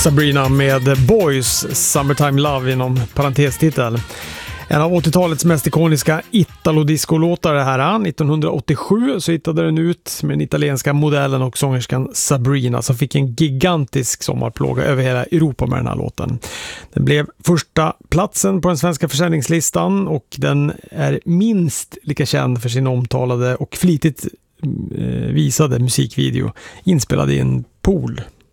Sabrina med Boys, Summertime Love inom parentestitel. En av 80-talets mest ikoniska Italo-disco-låtar det här. 1987 så hittade den ut med den italienska modellen och sångerskan Sabrina som fick en gigantisk sommarplåga över hela Europa med den här låten. Den blev första platsen på den svenska försäljningslistan och den är minst lika känd för sin omtalade och flitigt visade musikvideo inspelad i en pool